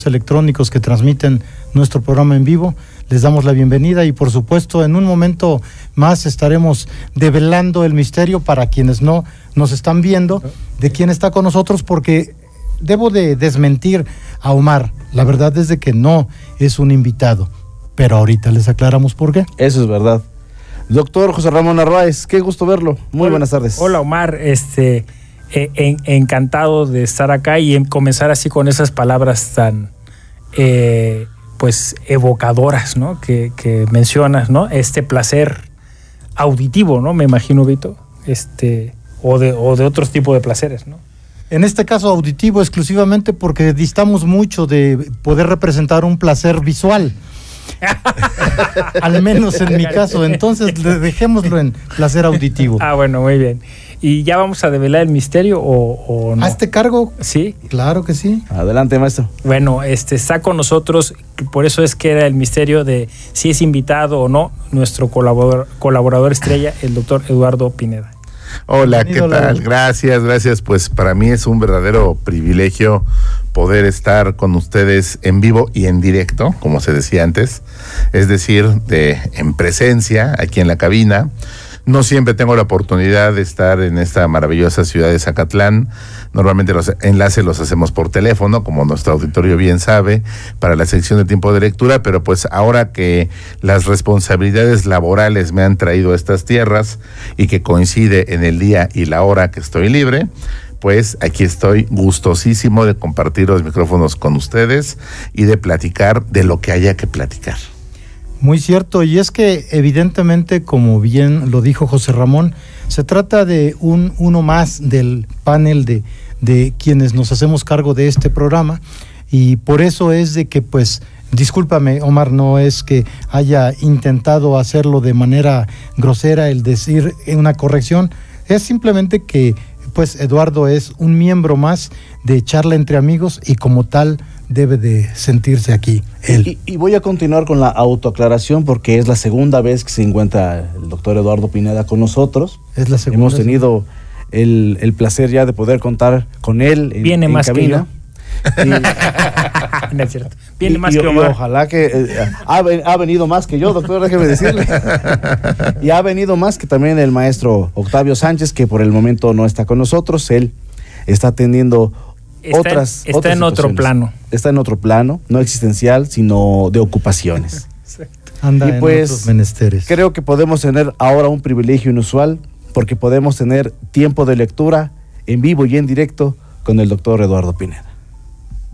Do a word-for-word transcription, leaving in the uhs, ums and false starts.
electrónicos que transmiten nuestro programa en vivo. Les damos la bienvenida y por supuesto en un momento más estaremos develando el misterio para quienes no nos están viendo de quién está con nosotros, porque debo de desmentir a Omar. La verdad es de que no es un invitado, pero ahorita les aclaramos por qué. Eso es verdad. Doctor José Ramón Narváez, qué gusto verlo. Muy hola, buenas tardes. Hola Omar, este eh, en, encantado de estar acá y en comenzar así con esas palabras tan eh, pues evocadoras, ¿no? Que, que mencionas, ¿no? Este placer auditivo, ¿no? Me imagino, Vito, este o de o de otros tipos de placeres, ¿no? En este caso auditivo exclusivamente porque distamos mucho de poder representar un placer visual. Al menos en mi caso, entonces dejémoslo en placer auditivo. Ah, bueno, muy bien. ¿Y ya vamos a develar el misterio o, o no? ¿Hazte cargo? Sí. Claro que sí. Adelante, maestro. Bueno, este está con nosotros, por eso es que era el misterio de si es invitado o no, nuestro colaborador, colaborador estrella, el doctor Eduardo Pineda. Hola, ¿qué tal? Gracias, gracias. Pues para mí es un verdadero privilegio poder estar con ustedes en vivo y en directo, como se decía antes, es decir, de en presencia aquí en la cabina. No siempre tengo la oportunidad de estar en esta maravillosa ciudad de Zacatlán. Normalmente los enlaces los hacemos por teléfono, como nuestro auditorio bien sabe, para la sección de tiempo de lectura, pero pues ahora que las responsabilidades laborales me han traído a estas tierras y que coincide en el día y la hora que estoy libre, pues aquí estoy gustosísimo de compartir los micrófonos con ustedes y de platicar de lo que haya que platicar. Muy cierto, y es que evidentemente, como bien lo dijo José Ramón, se trata de un uno más del panel de, de quienes nos hacemos cargo de este programa, y por eso es de que, pues, discúlpame, Omar, no es que haya intentado hacerlo de manera grosera el decir una corrección, es simplemente que, pues, Eduardo es un miembro más de Charla Entre Amigos y como tal debe de sentirse aquí él. Y, y voy a continuar con la autoaclaración porque es la segunda vez que se encuentra el doctor Eduardo Pineda con nosotros. Es la segunda. Hemos tenido el, el placer ya de poder contar con él en, Viene en más cabina. Que yo. Y, no es cierto. Viene y, más y, que Omar. Y ojalá que eh, ha, ha venido más que yo, doctor, déjeme decirle. Y ha venido más que también el maestro Octavio Sánchez, que por el momento no está con nosotros. Él está atendiendo Está, otras está otras en otro plano. Está en otro plano, no existencial, sino de ocupaciones. Anda y en pues otros menesteres. Creo que podemos tener ahora un privilegio inusual porque podemos tener tiempo de lectura en vivo y en directo con el doctor Eduardo Pineda.